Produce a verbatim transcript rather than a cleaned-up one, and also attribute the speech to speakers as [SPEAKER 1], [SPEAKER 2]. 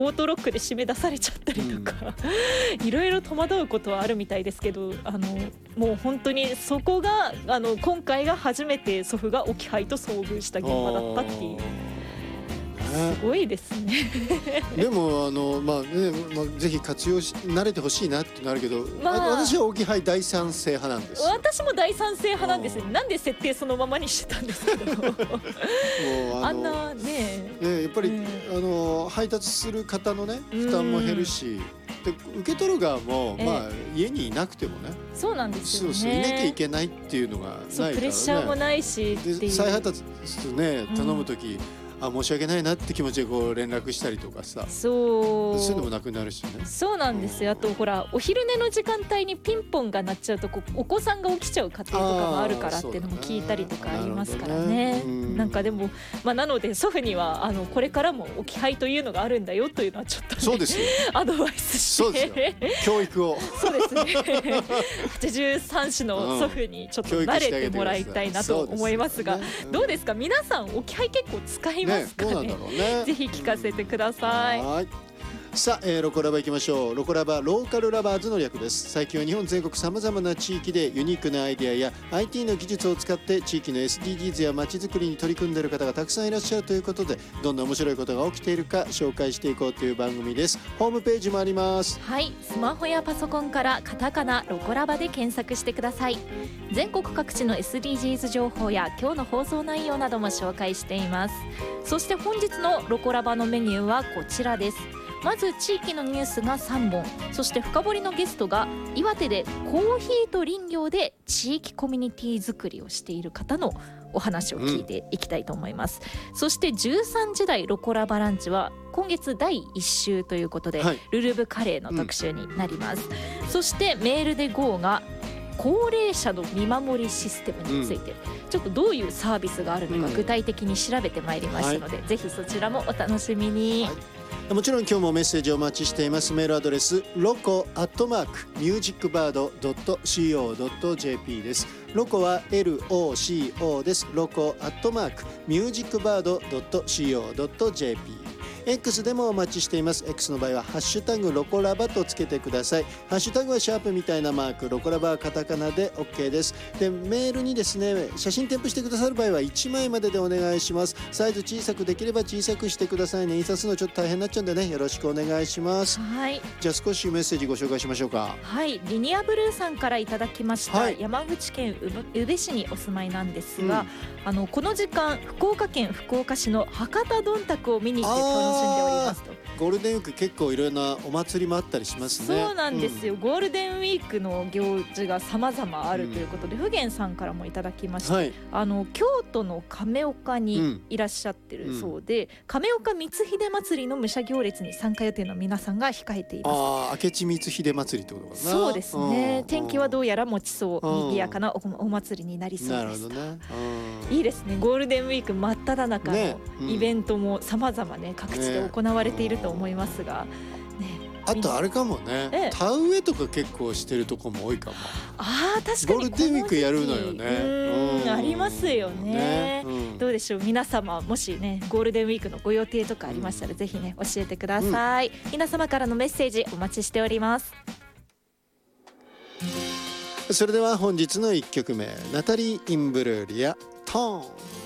[SPEAKER 1] オートロックで締め出されちゃったりとか、うん、いろいろ戸惑うことはあるみたいですけど、あのもう本当にそこがあの今回が初めて祖父が置き配と遭遇した現場だったっていう。すごいですね
[SPEAKER 2] でもあの、まあねまあ、ぜひ活用し慣れてほしいなってなるけど、まあ、私は置き配大賛成派なんです。
[SPEAKER 1] 私も大賛成派なんですね。なんで設定そのままにしてたんですけどもう あ, あんなね
[SPEAKER 2] ねやっぱり、うん、あの配達する方のね負担も減るし、で受け取る側も、えーまあ、家にいなくてもね、
[SPEAKER 1] そうなんですよね。
[SPEAKER 2] そうそういなきゃいけないっていうのがないからね。
[SPEAKER 1] プレッシャーもないしっていう。
[SPEAKER 2] で再配達ね頼むとき、うんあ申し訳ないなって気持ちでこう連絡したりとかさ、
[SPEAKER 1] そう
[SPEAKER 2] そういうのもなくなるしね。
[SPEAKER 1] そうなんですよ。あとほらお昼寝の時間帯にピンポンが鳴っちゃうとこうお子さんが起きちゃう家庭とかもあるからっていうのも聞いたりとかありますからね。なんかでも、まあ、なので祖父にはあのこれからも置き配というのがあるんだよというのはちょっと、ね、
[SPEAKER 2] そうですよ
[SPEAKER 1] アドバイスして
[SPEAKER 2] そうですよ教育を
[SPEAKER 1] そうですねはちじゅうさん子の祖父にちょっと慣れてもらいたいなと思いますが、どうですか皆さん置き配結構使いますか ね, ね, どうなんだろうねぜひ聞かせてください。
[SPEAKER 2] はいさあ、えー、ロコラバ行きましょう。ロコラバローカルラバーズの略です。最近は日本全国さまざまな地域でユニークなアイデアや アイティー の技術を使って地域の エスディージーズ や街づくりに取り組んでいる方がたくさんいらっしゃるということで、どんな面白いことが起きているか紹介していこうという番組です。ホームページもあります。
[SPEAKER 1] はい、スマホやパソコンからカタカナロコラバで検索してください。全国各地の エスディージーズ 情報や今日の放送内容なども紹介しています。そして本日のロコラバのメニューはこちらです。まず地域のニュースがさんぼん、そして深掘りのゲストが岩手でコーヒーと林業で地域コミュニティ作りをしている方のお話を聞いていきたいと思います、うん、そしてじゅうさんじ台ロコラバランチは今月だいいっ週ということで、はい、ルルブカレーの特集になります、うん、そしてメールで ゴー が高齢者の見守りシステムについて、うん、ちょっとどういうサービスがあるのか具体的に調べてまいりましたので、うんはい、ぜひそちらもお楽しみに、はい、
[SPEAKER 2] もちろん今日もメッセージをお待ちしています。メールアドレスロコアットマークミュージックバードドットシーオードットジェーピー です。ロコは エルオーシーオー です。ロコアットマークミュージックバードドットシーオードットジェーピー。X でもお待ちしています。 X の場合はハッシュタグロコラバとつけてください。ハッシュタグはシャープみたいなマーク、ロコラバはカタカナで OK です。でメールにですね写真添付してくださる場合はいちまいまででお願いします。サイズ小さくできれば小さくしてくださいね。印刷するのちょっと大変になっちゃうんでね、よろしくお願いします。
[SPEAKER 1] はい、
[SPEAKER 2] じゃあ少しメッセージご紹介しましょうか。
[SPEAKER 1] はい、リニアブルーさんからいただきました、はい、山口県宇部市にお住まいなんですが、うん、あのこの時間福岡県福岡市の博多どんたくを見に行って楽しんでおりますと。
[SPEAKER 2] ゴールデンウィーク結構いろんなお祭りもあったりしますね。
[SPEAKER 1] そうなんですよ、うん、ゴールデンウィークの行事が様々あるということで、うん、普賢さんからもいただきました、はい、あの京都の亀岡にいらっしゃってるそうで、うん、亀岡光秀祭りの武者行列に参加予定の皆さんが控えています。
[SPEAKER 2] ああ、明智光秀祭りってことかな。
[SPEAKER 1] そうですね、天気はどうやら持ちそう賑やかな お, お祭りになりそうです。なるほどね、いいですね。ゴールデンウィーク真っ只中のイベントも様々ね各地で行われていると思いますが、ね、
[SPEAKER 2] あとあれかもね、ええ、田植えとか結構してるとこも多いかも。
[SPEAKER 1] あー確かに
[SPEAKER 2] ゴールデンウィークやるのよね。
[SPEAKER 1] うん、ありますよ ね, ね、うん、どうでしょう皆様、もしねゴールデンウィークのご予定とかありましたら、うん、ぜひね教えてください、うん、皆様からのメッセージお待ちしております。
[SPEAKER 2] それでは本日のいっきょくめ、ナタリー・インブルーリアトーン。